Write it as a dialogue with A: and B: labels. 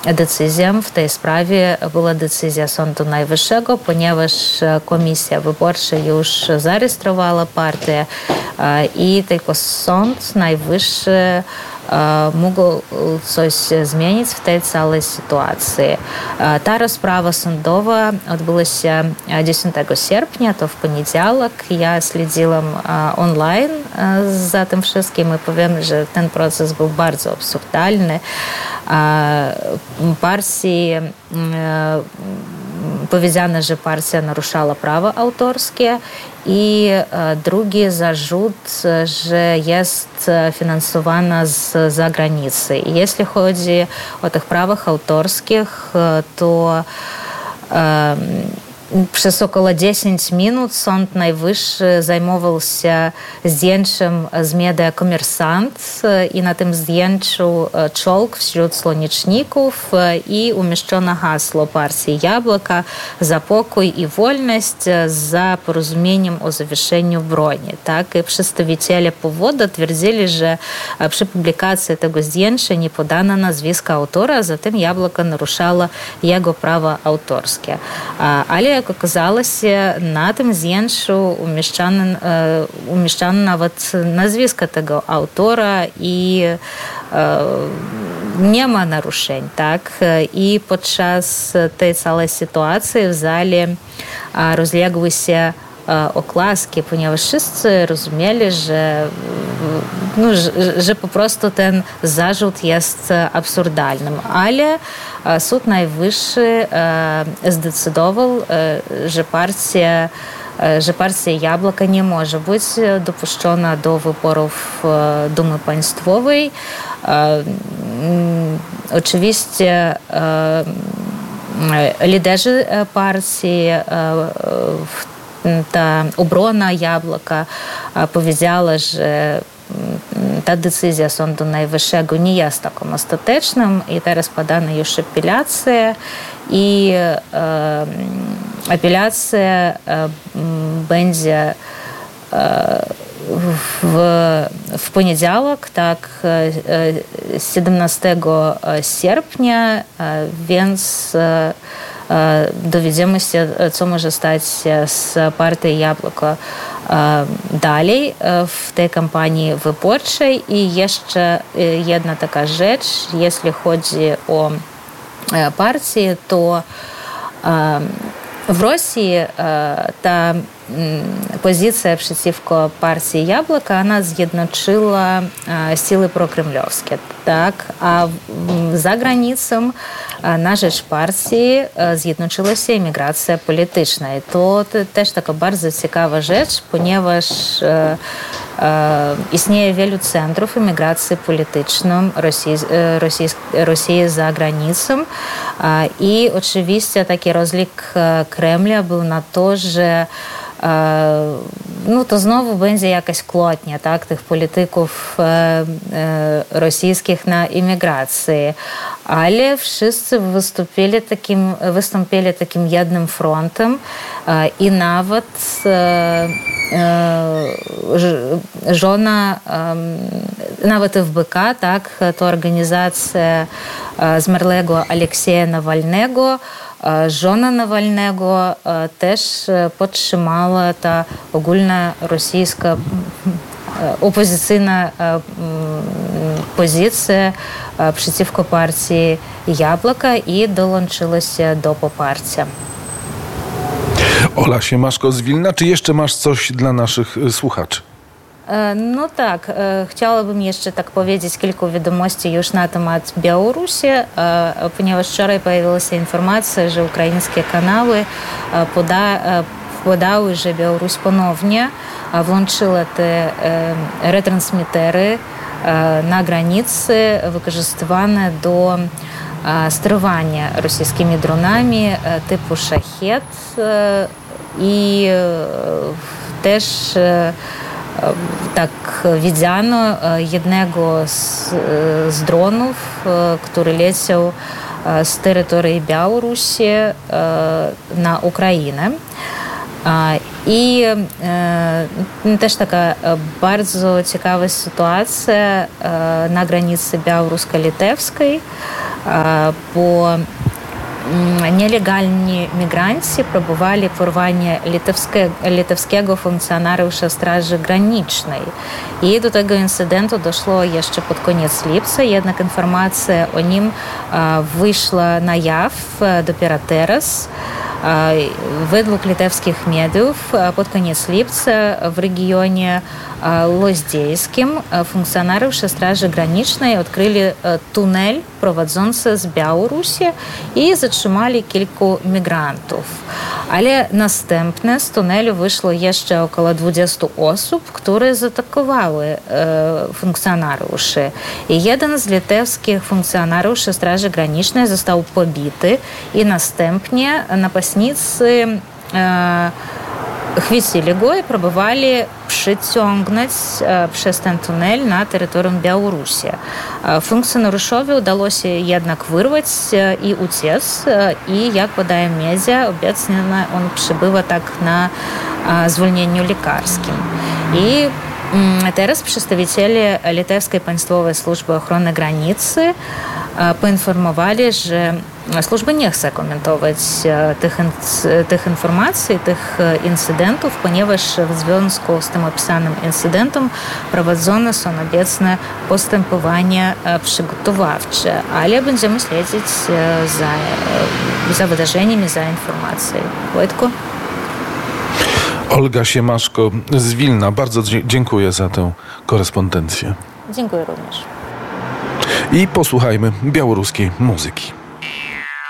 A: decyzją w tej sprawie była decyzja Sądu Najwyższego, ponieważ Komisja Wyborcza już zarejestrowała partię i tylko Sąd Najwyższy mógł coś zmienić w tej całej sytuacji. Ta rozprawa sądowa odbyła się 10 sierpnia, to w poniedziałek. Ja śledziłam online za tym wszystkim i powiem, że ten proces był bardzo absurdalny. Partii powiedziano, że partia naruszała prawa autorskie i drugi zarzut, że jest finansowana z zagranicy. Jeśli chodzi o tych prawach autorskich, to przez około 10 minut Sąd Najwyższy zajmował się zdjęciem z media Komersant i na tym zdjęciu czołg wśród słoneczników i umieszczono hasło partii Jabłka za pokój i wolność za porozumieniem o zawieszeniu broni. Tak? I przedstawiciele powodu twierdzili, że przy publikacji tego zdjęcia nie podano nazwiska autora, zatem Jabłko naruszało jego prawa autorskie. Ale jak okazało się, na tym zdjęciu umieszczano nawet nazwisko tego autora i nie ma naruszeń, tak? I podczas tej całej sytuacji w sali rozległy się oklaski, ponieważ wszyscy rozumieli, że po prostu ten zarzut jest absurdalnym. Ale Sąd Najwyższy zdecydował, że partia Jabłka nie może być dopuszczona do wyborów Dumy Państwowej. Oczywiście liderzy partii, ta obrona Jabłka powiedziała, że ta decyzja Sądu Najwyższego nie jest taką ostateczną i teraz podano już apelację i apelacja będzie w poniedziałek, tak, 17 sierpnia, więc dowiemy się, co może stać z partią Jabłko dalej w tej kampanii wyborczej. I jeszcze jedna taka rzecz, jeśli chodzi o partię, to w Rosji ta pozycja przeciwko partii Jabłka, ona zjednoczyła siły prokremlowskie, tak? A za granicą na rzecz partii zjednoczyła się emigracja polityczna. I to też taka bardzo ciekawa rzecz, ponieważ istnieje wielu centrów emigracji politycznej Rosji za granicą. I oczywiście taki rozliczek Kremla był na to, że to znowu będzie jakaś kłótnia, tak, tych polityków rosyjskich na emigracji. Ale wszyscy wystąpili takim jednym frontem i nawet żona, nawet FBK, tak, to organizacja zmarłego Aleksieja Nawalnego, żona Nawalnego też podtrzymała ta ogólna rosyjska opozycyjna pozycja przeciwko partii Jabłka i dołączyła się do poparcia.
B: Ola Siemaszko z Wilna, czy jeszcze masz coś dla naszych słuchaczy?
A: No tak, chciałabym jeszcze tak powiedzieć kilku wiadomości już na temat Białorusi, ponieważ wczoraj pojawiła się informacja, że ukraińskie kanały podały, że Białoruś ponownie włączyła te retransmitery na granicy wykorzystywane do sterowania rosyjskimi dronami typu Shahed i też tak widziano jednego z dronów, który leciał z terytorii Białorusi na Ukrainę. I też taka bardzo ciekawa sytuacja na granicy białorusko-litewskiej. bo nielegalni migranci próbowali porwania litewskiego funkcjonariusza Straży Granicznej. I do tego incydentu doszło jeszcze pod koniec lipca, jednak informacja o nim wyszła na jaw dopiero teraz. Według litewskich mediów pod koniec lipca w regionie loździejskim funkcjonariusze Straży Granicznej odkryli tunel prowadzący z Białorusi i zatrzymali kilku migrantów. Ale następnie z tunelu wyszło jeszcze około 20 osób, które zaatakowały funkcjonariuszy. I jeden z litewskich funkcjonariuszy Straży Granicznej został pobity i następnie napastnicy chwycili go i próbowali przyciągnąć przez ten tunel na terytorium Białorusi. Funkcjonariuszowi udało się jednak wyrwać i uciec i jak podają media, obecnie on przebywa tak na zwolnieniu lekarskim. I teraz przedstawiciele Litewskiej Państwowej Służby Ochrony Granicy poinformowali, że służba nie chce komentować tych informacji, tych incydentów, ponieważ w związku z tym opisanym incydentem prowadzone są obecnie postępowania przygotowawcze, ale będziemy śledzić za wydarzeniami, za informacją. Wojtku?
B: Olga Siemaszko z Wilna. Bardzo dziękuję za tę korespondencję.
A: Dziękuję również.
B: I posłuchajmy białoruskiej muzyki.